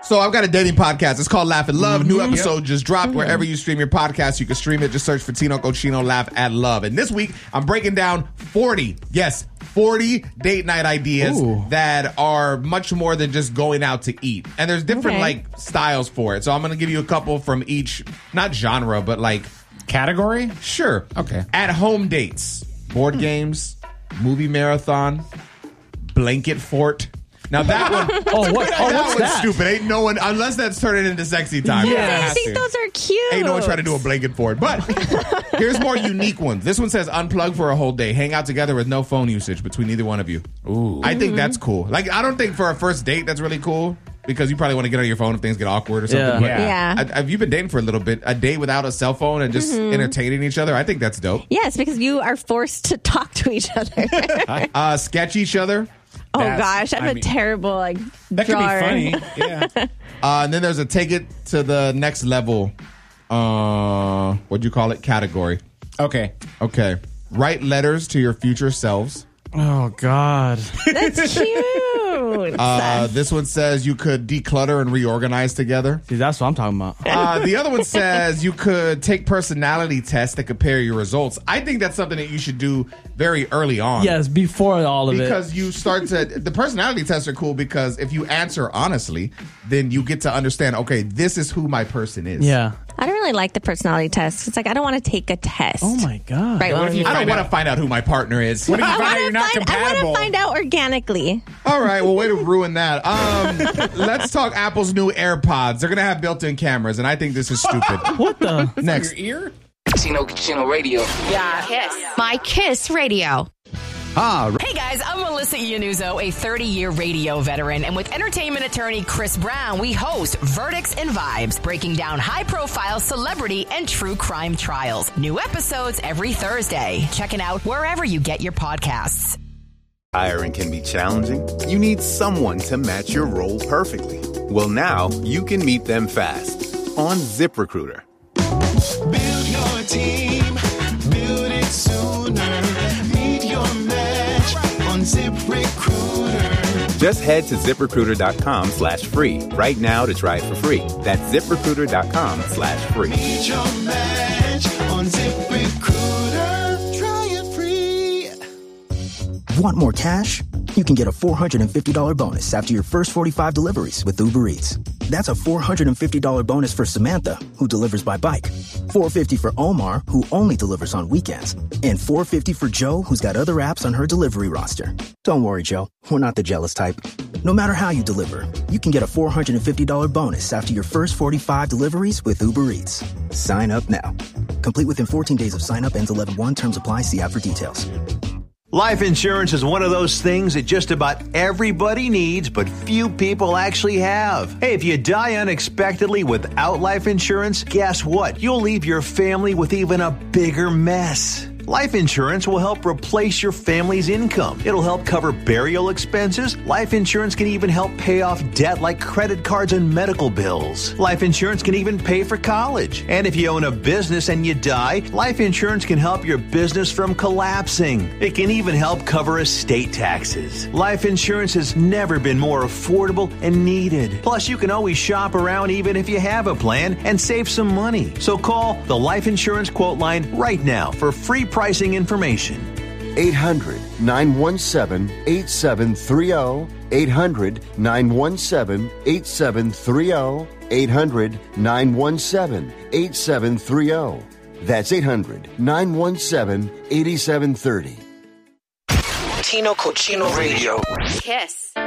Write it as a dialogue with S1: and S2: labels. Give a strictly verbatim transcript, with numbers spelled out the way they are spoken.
S1: So I've got a dating podcast. It's called Laugh and Love. Mm-hmm. New episode yep. just dropped. Mm-hmm. Wherever you stream your podcast, you can stream it. Just search for Tino Cochino Laugh at Love. And this week, I'm breaking down forty, yes, forty date night ideas Ooh. that are much more than just going out to eat. And there's different, okay. like, styles for it. So I'm going to give you a couple from each, not genre, but, like...
S2: Category?
S1: Sure.
S2: Okay.
S1: At-home dates. Board games. Movie marathon. Blanket fort. Now that one,
S3: oh, what? Oh,
S1: that
S3: what's
S1: one's
S3: that?
S1: stupid. Ain't no one, unless that's turning into sexy time.
S4: Yeah, I think those are cute.
S1: Ain't no one trying to do a blanket for it. But here's more unique ones. This one says unplug for a whole day. Hang out together with no phone usage between either one of you. Ooh. I think that's cool. Like, I don't think for a first date that's really cool because you probably want to get on your phone if things get awkward or something.
S3: Yeah.
S1: But
S4: yeah.
S1: I, have you been dating for a little bit? A date without a cell phone and just mm-hmm. entertaining each other? I think that's dope.
S4: Yes, because you are forced to talk to each other.
S1: uh, sketch each other.
S4: Oh, That's, gosh, I'm I mean, a terrible, like,
S2: That
S4: drawer.
S2: could be funny, yeah.
S1: uh, and then there's a take it to the next level, uh, what'd you call it, category.
S2: Okay.
S1: Okay. Write letters to your future selves.
S3: Oh, God.
S4: That's cute.
S1: Uh, this one says you could declutter and reorganize together.
S3: See, that's what I'm talking about.
S1: Uh, the other one says you could take personality tests that compare your results. I think that's something that you should do very early on.
S3: Yes, before all of
S1: because
S3: it.
S1: Because you start to... The personality tests are cool because if you answer honestly, then you get to understand, okay, this is who my person is.
S3: Yeah.
S4: I don't really like the personality test. It's like, I don't want to take a test.
S3: Oh, my God.
S4: Right,
S1: well, I don't want to find out who my partner is.
S2: What if you find out you're not
S4: find,
S2: compatible?
S4: I want to find out organically.
S1: All right, well, way to ruin that. Um, let's talk Apple's new AirPods. They're going to have built-in cameras, and I think this is stupid.
S3: What the?
S1: Next.
S2: Your ear?
S5: Tino Chino Radio.
S6: Yeah. Kiss. My Kiss Radio.
S7: Ah.
S8: Hey guys, I'm Melissa Iannuzzo, a thirty-year radio veteran, and with entertainment attorney Chris Brown, we host Verdicts and Vibes, breaking down high-profile celebrity and true crime trials. New episodes every Thursday. Check it out wherever you get your podcasts.
S7: Hiring can be challenging. You need someone to match your role perfectly. Well, now you can meet them fast on ZipRecruiter.
S9: Build your team, build it sooner. Meet your match on ZipRecruiter.
S7: Just head to ZipRecruiter.com slash free right now to try it for free. That's ZipRecruiter.com slash free.
S9: Meet your match on ZipRecruiter. Try it free.
S10: Want more cash? You can get a four hundred fifty dollars bonus after your first forty-five deliveries with Uber Eats. That's a four hundred fifty dollars bonus for Samantha, who delivers by bike. four hundred fifty dollars for Omar, who only delivers on weekends. And four hundred fifty dollars for Joe, who's got other apps on her delivery roster. Don't worry, Joe. We're not the jealous type. No matter how you deliver, you can get a four hundred fifty dollars bonus after your first forty-five deliveries with Uber Eats. Sign up now. Complete within fourteen days of sign up. Ends eleven one. Terms apply. See app for details.
S11: Life insurance is one of those things that just about everybody needs, but few people actually have. Hey, if you die unexpectedly without life insurance, guess what? You'll leave your family with even a bigger mess. Life insurance will help replace your family's income. It'll help cover burial expenses. Life insurance can even help pay off debt like credit cards and medical bills. Life insurance can even pay for college. And if you own a business and you die, life insurance can help your business from collapsing. It can even help cover estate taxes. Life insurance has never been more affordable and needed. Plus, you can always shop around even if you have a plan and save some money. So call the Life Insurance Quote Line right now for free pricing information.
S12: eight hundred, nine one seven, eight seven three zero. eight hundred, nine one seven, eight seven three zero. eight hundred, nine one seven, eight seven three zero. That's eight hundred, nine one seven, eight seven three zero.
S5: Tino Cochino Radio.
S6: Kiss.